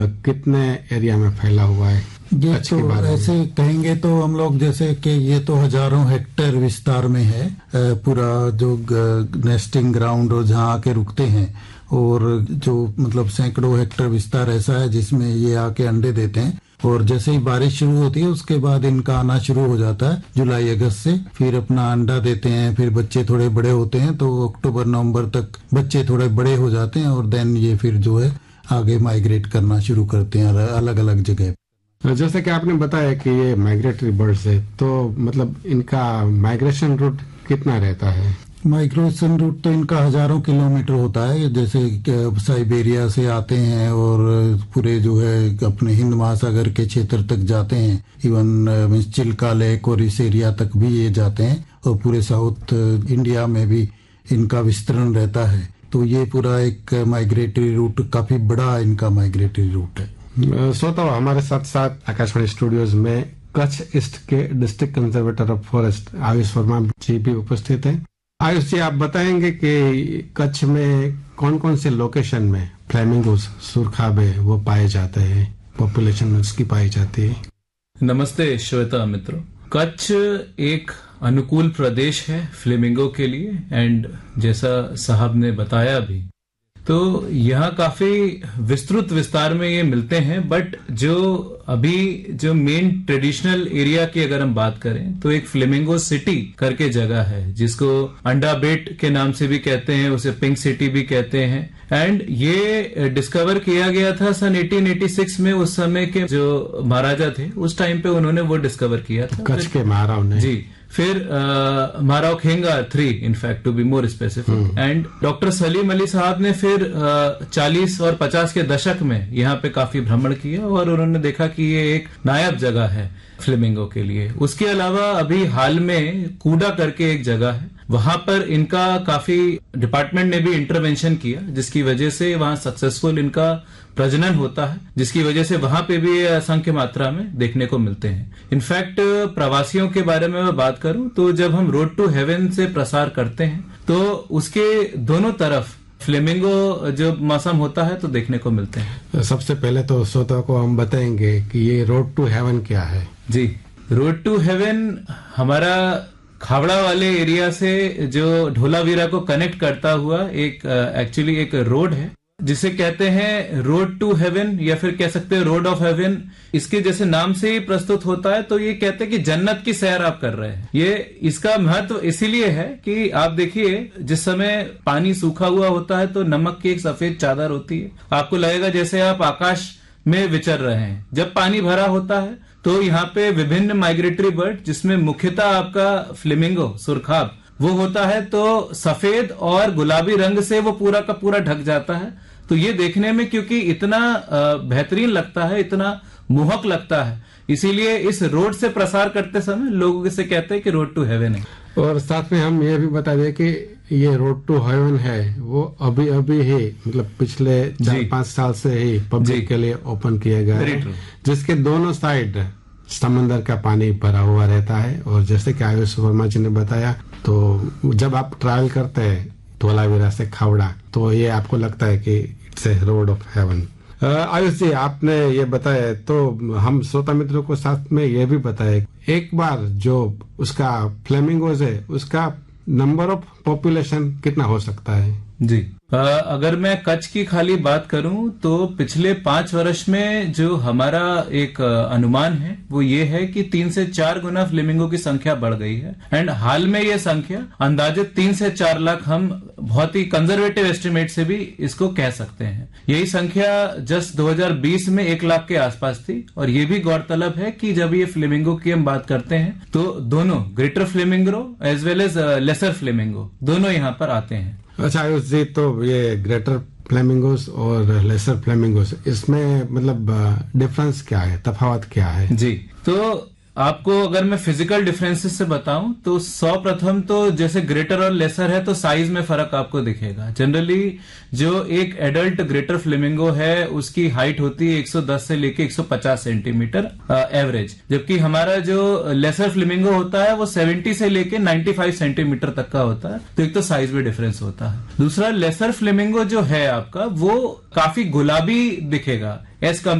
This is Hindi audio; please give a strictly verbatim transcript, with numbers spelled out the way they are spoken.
कितने एरिया में फैला हुआ है? ये तो ऐसे कहेंगे तो हम लोग जैसे कि ये तो हजारों हेक्टेयर विस्तार में है, पूरा जो नेस्टिंग ग्राउंड और जहाँ आके रुकते हैं, और जो मतलब सैकड़ों हेक्टेयर विस्तार ऐसा है जिसमें ये आके अंडे देते हैं। और जैसे ही बारिश शुरू होती है उसके बाद इनका आना शुरू हो जाता है जुलाई अगस्त से, फिर अपना अंडा देते हैं, फिर बच्चे थोड़े बड़े होते हैं तो अक्टूबर नवंबर तक बच्चे थोड़े बड़े हो जाते हैं, और देन ये फिर जो है आगे माइग्रेट करना शुरू करते हैं अलग अलग जगह। जैसे कि आपने बताया कि ये माइग्रेटरी बर्ड्स है, तो मतलब इनका माइग्रेशन रूट कितना रहता है? माइग्रेशन रूट तो इनका हजारों किलोमीटर होता है। जैसे साइबेरिया से आते हैं और पूरे जो है अपने हिंद महासागर के क्षेत्र तक जाते हैं, इवन चिल्का लेक और इस एरिया तक भी ये जाते हैं, और पूरे साउथ इंडिया में भी इनका विस्तरण रहता है। तो ये पूरा एक माइग्रेटरी रूट, काफी बड़ा इनका माइग्रेटरी रूट है। श्रोताओ, हमारे साथ साथ आकाशवाणी स्टूडियोज में कच्छ ईस्ट के district conservator of forest Ayush Verma जी भी उपस्थित है। आयुष जी, आप बताएंगे कि कच्छ में कौन कौन से लोकेशन में फ्लेमिंगोस सुरखाब है वो पाए जाते हैं, पॉपुलेशन उसकी पाई जाती है? नमस्ते श्वेता मित्रों, कच्छ एक अनुकूल प्रदेश है फ्लेमिंगो के लिए, एंड जैसा साहब ने बताया भी तो यहाँ काफी विस्तृत विस्तार में ये मिलते हैं। बट जो अभी जो मेन ट्रेडिशनल एरिया की अगर हम बात करें तो एक फ्लेमिंगो सिटी करके जगह है जिसको अंडा बेट के नाम से भी कहते हैं, उसे पिंक सिटी भी कहते हैं। एंड ये डिस्कवर किया गया था सन अठारह सौ छियासी में। उस समय के जो महाराजा थे उस टाइम पे उन्होंने वो डिस्कवर किया था, कच्छ के महाराव ने। जी, फिर Maharao खेंगा three in fact to be more specific. And doctor Salim Ali साहब ने फिर चालीस और पचास के दशक में यहाँ पे काफी भ्रमण किया और उन्होंने देखा कि ये एक नायाब जगह है फ्लेमिंगो के लिए। उसके अलावा अभी हाल में कूडा करके एक जगह है, वहां पर इनका काफी डिपार्टमेंट ने भी इंटरवेंशन किया जिसकी वजह से वहां सक्सेसफुल इनका प्रजनन होता है, जिसकी वजह से वहां पे भी असंख्य मात्रा में देखने को मिलते हैं। इनफैक्ट प्रवासियों के बारे में मैं बात करूं तो जब हम रोड टू हेवन से प्रसार करते हैं तो उसके दोनों तरफ फ्लेमिंगो जो मौसम होता है तो देखने को मिलते हैं। सबसे पहले तो श्रोताओं को हम बताएंगे कि ये रोड टू हेवन क्या है। जी, रोड टू हेवन हमारा खावड़ा वाले एरिया से जो ढोलावीरा को कनेक्ट करता हुआ एक एक्चुअली एक रोड है जिसे कहते हैं रोड टू हेवन, या फिर कह सकते हैं रोड ऑफ हेवन। इसके जैसे नाम से ही प्रस्तुत होता है तो ये कहते हैं कि जन्नत की सैर आप कर रहे हैं। ये इसका महत्व इसीलिए है कि आप देखिए जिस समय पानी सूखा हुआ होता है तो नमक की एक सफेद चादर होती है, आपको लगेगा जैसे आप आकाश में विचर रहे हैं। जब पानी भरा होता है तो यहाँ पे विभिन्न माइग्रेटरी बर्ड, जिसमें मुख्यतः आपका फ्लेमिंगो सुरखाब वो होता है, तो सफेद और गुलाबी रंग से वो पूरा का पूरा ढक जाता है। तो ये देखने में क्योंकि इतना बेहतरीन लगता है, इतना मोहक लगता है, इसीलिए इस रोड से प्रसार करते समय लोग इसे कहते हैं कि रोड टू हेवन है। और साथ में हम ये भी बता दें कि ये रोड टू हेवन है वो अभी अभी ही मतलब पिछले चार पांच साल से ही पब्लिक के लिए ओपन किया गया है, जिसके दोनों साइड समंदर का पानी भरा हुआ रहता है। और जैसे कि आयुष वर्मा जी ने बताया, तो जब आप ट्रैवल करते हैं धोलावीरा से खावड़ा तो ये आपको लगता है कि it's a road of haven. Ayush जी, आपने ये बताया तो हम श्रोता मित्रों को साथ में ये भी बताया, एक बार जो उसका फ्लेमिंगोज है उसका नंबर ऑफ पॉपुलेशन कितना हो सकता है? जी, आ, अगर मैं कच्छ की खाली बात करूं तो पिछले पांच वर्ष में जो हमारा एक अनुमान है वो ये है कि तीन से चार गुना फ्लेमिंगो की संख्या बढ़ गई है। एंड हाल में ये संख्या अंदाजित तीन से चार लाख हम बहुत ही कंजर्वेटिव एस्टिमेट से भी इसको कह सकते हैं। यही संख्या जस्ट दो हज़ार बीस में एक लाख के आसपास थी। और ये भी गौरतलब है कि जब ये फ्लेमिंगो की हम बात करते हैं तो दोनों greater flamingo as well as laser flamingo दोनों यहाँ पर आते हैं। अच्छा आयुष जी, तो ये ग्रेटर फ्लेमिंगोस और लेसर फ्लेमिंगोस, इसमें मतलब डिफरेंस क्या है, तफावत क्या है? जी, तो आपको अगर मैं फिजिकल डिफरेंसेस से बताऊं तो सौ प्रथम तो जैसे ग्रेटर और लेसर है तो साइज में फर्क आपको दिखेगा। जनरली जो एक एडल्ट ग्रेटर फ्लेमिंगो है उसकी हाइट होती है एक सौ दस से लेके एक सौ पचास सेंटीमीटर एवरेज, जबकि हमारा जो लेसर फ्लेमिंगो होता है वो सत्तर से लेके पचानवे सेंटीमीटर तक का होता है। तो एक तो साइज में डिफरेंस होता है। दूसरा, लेसर फ्लेमिंगो जो है आपका वो काफी गुलाबी दिखेगा एज